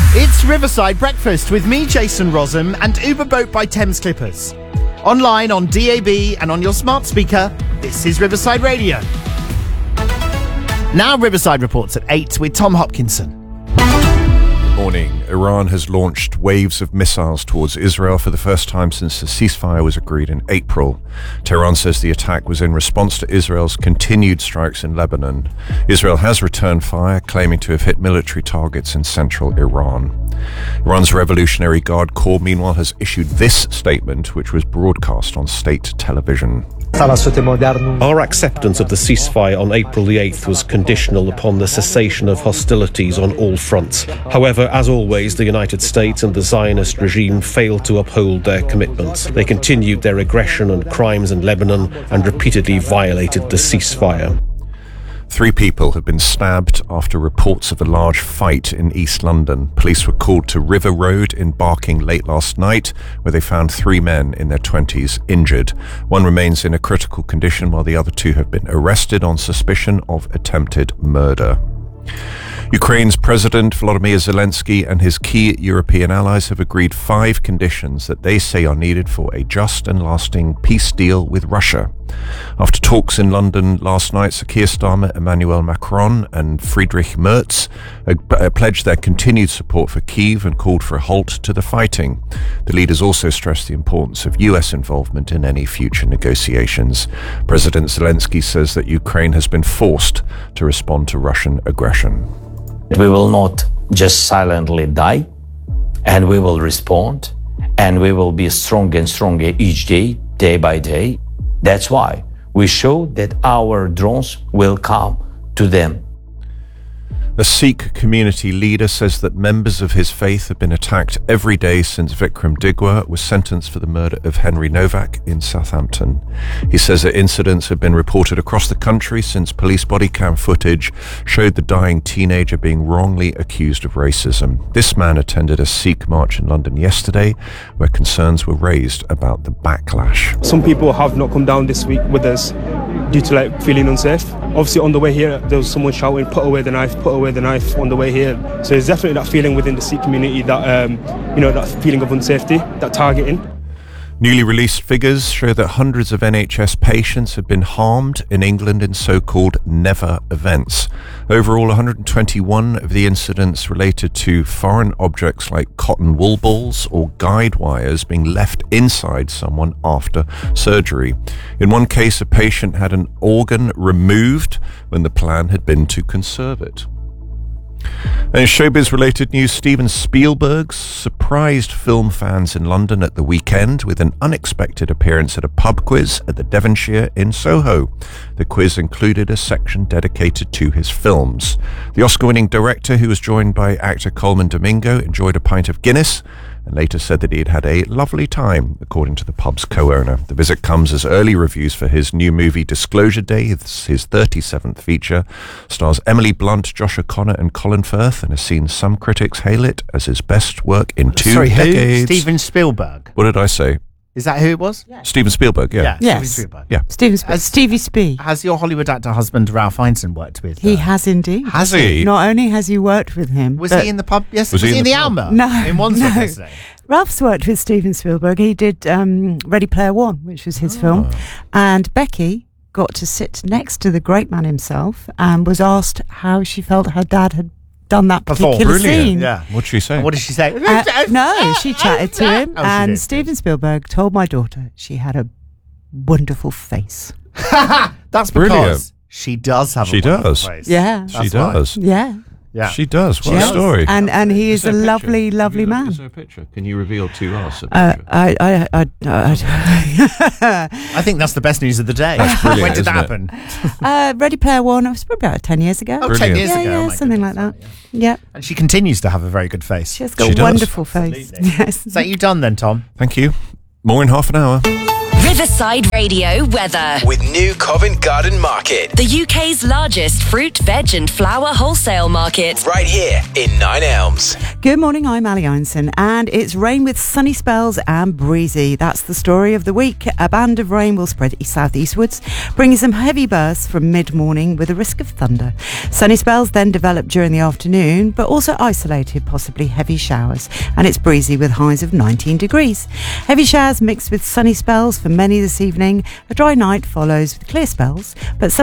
It's Riverside Breakfast with me, Jason Rossum, and Uber Boat by Thames Clippers. Online on DAB and on your smart speaker, this is Riverside Radio. Now Riverside reports at 8 with Tom Hopkinson. Morning. Iran has launched waves of missiles towards Israel for the first time since the ceasefire was agreed in April. Tehran says the attack was in response to Israel's continued strikes in Lebanon. Israel has returned fire, claiming to have hit military targets in central Iran. Iran's Revolutionary Guard Corps, meanwhile, has issued this statement, which was broadcast on state television. Our acceptance of the ceasefire on April the 8th was conditional upon the cessation of hostilities on all fronts. However, as always, the United States and the Zionist regime failed to uphold their commitments. They continued their aggression and crimes in Lebanon and repeatedly violated the ceasefire. 3 people have been stabbed after reports of a large fight in East London. Police were called to River Road in Barking late last night, where they found 3 men in their 20s injured. One remains in a critical condition, while the other 2 have been arrested on suspicion of attempted murder. Ukraine's President Volodymyr Zelensky and his key European allies have agreed 5 conditions that they say are needed for a just and lasting peace deal with Russia. After talks in London last night, Sir Keir Starmer, Emmanuel Macron and Friedrich Merz pledged their continued support for Kyiv and called for a halt to the fighting. The leaders also stressed the importance of US involvement in any future negotiations. President Zelensky says that Ukraine has been forced to respond to Russian aggression. We will not just silently die, and we will respond, and we will be stronger and stronger each day, day by day. That's why we show that our drones will come to them. A Sikh community leader says that members of his faith have been attacked every day since Vikram Digwa was sentenced for the murder of Henry Novak in Southampton. He says that incidents have been reported across the country since police body cam footage showed the dying teenager being wrongly accused of racism. This man attended a Sikh march in London yesterday, where concerns were raised about the backlash. Some people have not come down this week with us due to feeling unsafe. Obviously on the way here there was someone shouting, put away the knife on the way here. So there's definitely that feeling within the Sikh community that that feeling of unsafety, that targeting. Newly released figures show that hundreds of NHS patients have been harmed in England in so-called never events. Overall, 121 of the incidents related to foreign objects like cotton wool balls or guide wires being left inside someone after surgery. In one case, a patient had an organ removed when the plan had been to conserve it. And in showbiz-related news, Steven Spielberg surprised film fans in London at the weekend with an unexpected appearance at a pub quiz at the Devonshire in Soho. The quiz included a section dedicated to his films. The Oscar-winning director, who was joined by actor Coleman Domingo, enjoyed a pint of Guinness and later said that he had a lovely time, according to the pub's co-owner. The visit comes as early reviews for his new movie Disclosure Day, his 37th feature, stars Emily Blunt, Josh O'Connor and Colin Firth, and has seen some critics hail it as his best work in 2 decades. Steven Spielberg. What did I say? Is that who it was? Yeah. Steven Spielberg, yeah. Yes. Steven Spielberg. Yeah. Stevie Spee. Has your Hollywood actor husband Ralph Fiennes worked with? He has indeed. Has he? Not only has he worked with him. Was he in the pub? Yes. Was he in the Alma? No. In Wandsworth yesterday? Ralph's worked with Steven Spielberg. He did Ready Player One, which was his film. And Becky got to sit next to the great man himself and was asked how she felt her dad had done that particular scene. Yeah. What did she say? What did she say? No, she chatted to him, and did. Steven Spielberg told my daughter she had a wonderful face. That's because Brilliant. she does have She a wonderful does. face. Yeah. She does. Yeah. Yeah. She does. What She a does. story. And he is a lovely, lovely man. Is there a picture? Can you reveal to us a picture? I think that's the best news of the day. That's brilliant, When did that isn't happen? Ready Player One, it was probably about 10 years ago. Oh, 10 years ago. Yeah, Oh my something like goodness, that. Yeah. And she continues to have a very good face. She has got She a does. wonderful face. Absolutely. Yes. Is that you done then, Tom? Thank you. More in half an hour. Riverside Radio weather. With New Covent Garden Market. The UK's largest fruit, veg and flower wholesale market. Right here in Nine Elms. Good morning, I'm Ali Einson, and it's rain with sunny spells and breezy. That's the story of the week. A band of rain will spread southeastwards, bringing some heavy bursts from mid-morning with a risk of thunder. Sunny spells then develop during the afternoon, but also isolated, possibly heavy showers, and it's breezy with highs of 19 degrees. Heavy showers mixed with sunny spells for many this evening. A dry night follows with clear spells, but some